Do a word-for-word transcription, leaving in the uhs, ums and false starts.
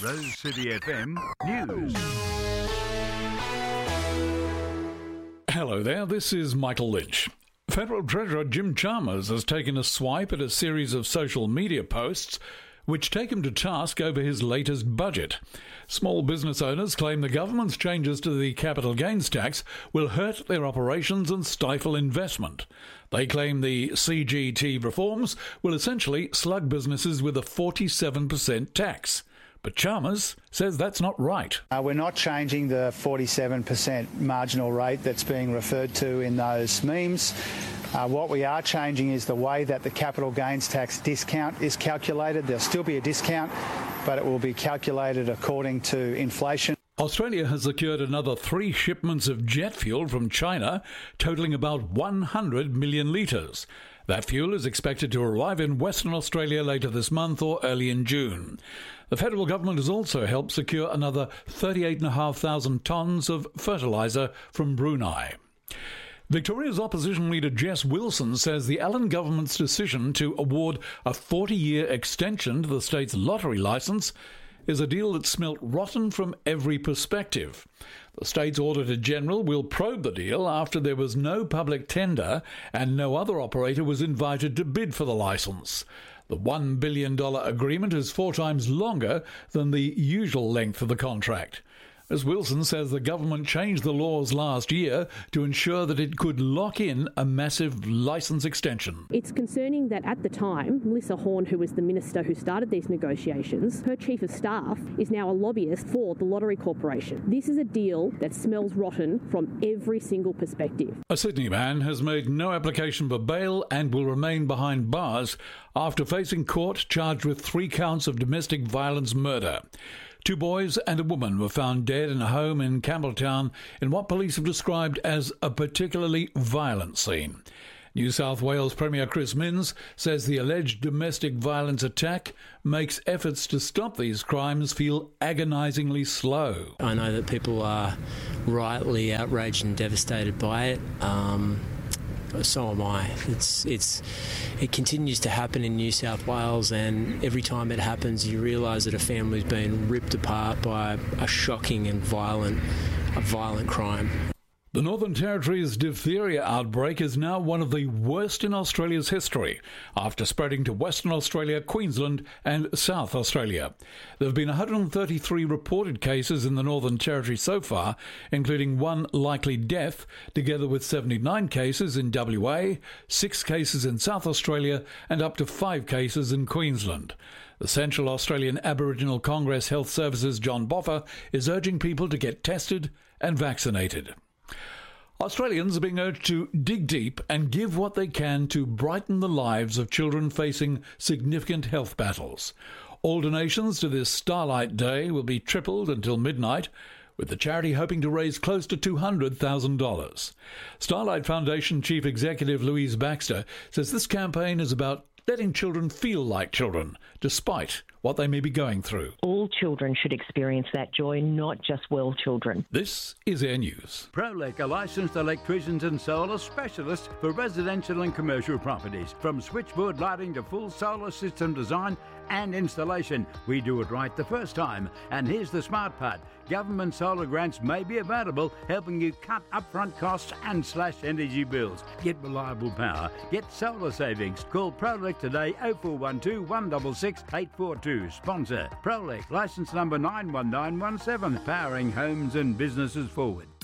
Rose City F M News. Hello there, this is Michael Lynch. Federal Treasurer Jim Chalmers has taken a swipe at a series of social media posts which take him to task over his latest budget. Small business owners claim the government's changes to the capital gains tax will hurt their operations and stifle investment. They claim the C G T reforms will essentially slug businesses with a forty-seven percent tax. But Chalmers says that's not right. Uh, we're not changing the forty-seven percent marginal rate that's being referred to in those memes. Uh, what we are changing is the way that the capital gains tax discount is calculated. There'll still be a discount, but it will be calculated according to inflation. Australia has secured another three shipments of jet fuel from China, totalling about one hundred million litres. That fuel is expected to arrive in Western Australia later this month or early in June. The federal government has also helped secure another thirty-eight thousand five hundred tonnes of fertiliser from Brunei. Victoria's opposition leader Jess Wilson says the Allan government's decision to award a forty-year extension to the state's lottery licence is a deal that smelt rotten from every perspective. The state's Auditor General will probe the deal after there was no public tender and no other operator was invited to bid for the licence. The one billion dollars agreement is four times longer than the usual length of the contract. As Wilson says, the government changed the laws last year to ensure that it could lock in a massive licence extension. It's concerning that at the time, Melissa Horne, who was the minister who started these negotiations, her chief of staff is now a lobbyist for the Lottery Corporation. This is a deal that smells rotten from every single perspective. A Sydney man has made no application for bail and will remain behind bars after facing court charged with three counts of domestic violence murder. Two boys and a woman were found dead in a home in Campbelltown in what police have described as a particularly violent scene. New South Wales Premier Chris Minns says the alleged domestic violence attack makes efforts to stop these crimes feel agonisingly slow. I know that people are rightly outraged and devastated by it. Um, so am I. It's it's it continues to happen in New South Wales, and every time it happens you realise that a family's been ripped apart by a shocking and violent a violent crime. The Northern Territory's diphtheria outbreak is now one of the worst in Australia's history, after spreading to Western Australia, Queensland and South Australia. There have been one hundred thirty-three reported cases in the Northern Territory so far, including one likely death, together with seventy-nine cases in W A, six cases in South Australia and up to five cases in Queensland. The Central Australian Aboriginal Congress Health Services John Boffa is urging people to get tested and vaccinated. Australians are being urged to dig deep and give what they can to brighten the lives of children facing significant health battles. All donations to this Starlight Day will be tripled until midnight, with the charity hoping to raise close to two hundred thousand dollars. Starlight Foundation Chief Executive Louise Baxter says this campaign is about letting children feel like children, despite what they may be going through. All children should experience that joy, not just well children. This is Air News. Prolec are licensed electricians and solar specialists for residential and commercial properties. From switchboard lighting to full solar system design and installation, we do it right the first time. And here's the smart part. Government solar grants may be available, helping you cut upfront costs and slash energy bills. Get reliable power. Get solar savings. Call Prolec today, oh four one two, one six six, eight four two. Sponsor Prolec, licence number nine one nine one seven, powering homes and businesses forward.